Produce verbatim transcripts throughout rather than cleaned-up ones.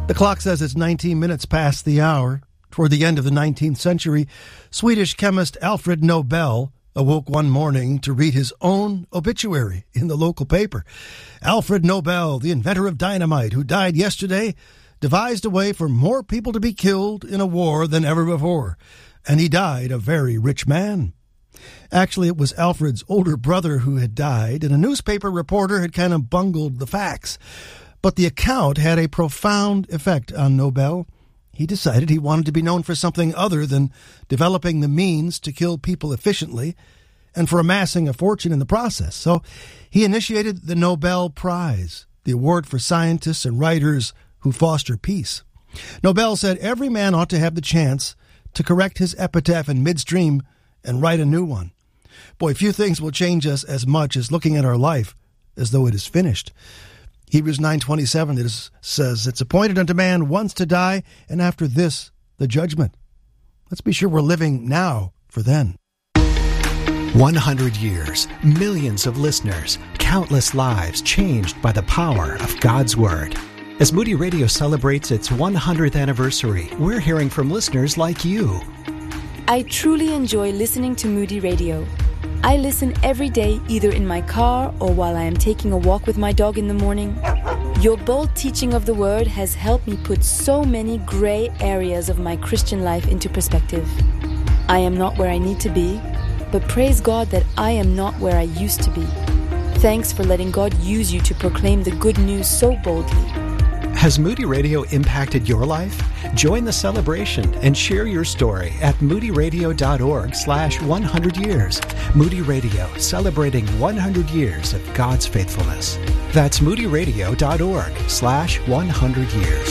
The clock says it's nineteen minutes past the hour. Toward the end of the nineteenth century, Swedish chemist Alfred Nobel awoke one morning to read his own obituary in the local paper. Alfred Nobel, the inventor of dynamite, who died yesterday, devised a way for more people to be killed in a war than ever before. And he died a very rich man. Actually, it was Alfred's older brother who had died, and a newspaper reporter had kind of bungled the facts. But the account had a profound effect on Nobel. He decided he wanted to be known for something other than developing the means to kill people efficiently and for amassing a fortune in the process. So he initiated the Nobel Prize, the award for scientists and writers who foster peace. Nobel said every man ought to have the chance to correct his epitaph in midstream and write a new one. Boy, few things will change us as much as looking at our life as though it is finished. Hebrews nine twenty-seven it is, says, "It's appointed unto man once to die, and after this, the judgment." Let's be sure we're living now for then. one hundred years, millions of listeners, countless lives changed by the power of God's Word. As Moody Radio celebrates its one hundredth anniversary, we're hearing from listeners like you. I truly enjoy listening to Moody Radio. I listen every day, either in my car or while I am taking a walk with my dog in the morning. Your bold teaching of the Word has helped me put so many gray areas of my Christian life into perspective. I am not where I need to be, but praise God that I am not where I used to be. Thanks for letting God use you to proclaim the good news so boldly. Has Moody Radio impacted your life? Join the celebration and share your story at moodyradio.org slash 100 years. Moody Radio, celebrating one hundred years of God's faithfulness. That's moodyradio.org slash 100 years.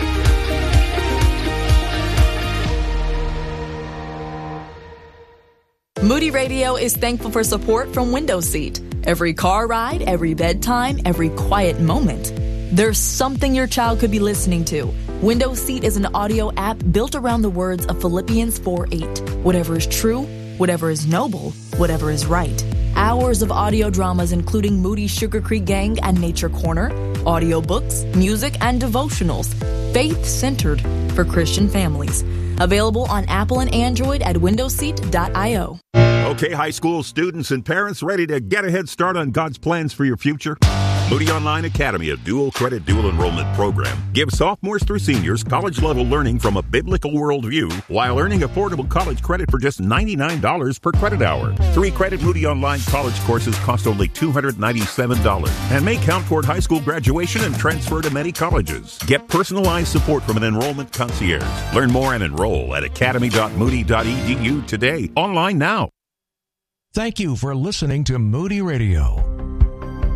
Moody Radio is thankful for support from Windows Seat. Every car ride, every bedtime, every quiet moment. There's something your child could be listening to. Windows Seat is an audio app built around the words of Philippians four eight. Whatever is true, whatever is noble, whatever is right. Hours of audio dramas including Moody's Sugar Creek Gang and Nature Corner, audiobooks, music, and devotionals. Faith-centered for Christian families. Available on Apple and Android at windows seat dot io. Okay, high school students and parents ready to get a head start on God's plans for your future? Moody Online Academy, a dual credit, dual enrollment program, gives sophomores through seniors college-level learning from a biblical worldview while earning affordable college credit for just ninety-nine dollars per credit hour. Three credit Moody Online college courses cost only two hundred ninety-seven dollars and may count toward high school graduation and transfer to many colleges. Get personalized support from an enrollment concierge. Learn more and enroll at academy dot moody dot e d u today. Online now. Thank you for listening to Moody Radio.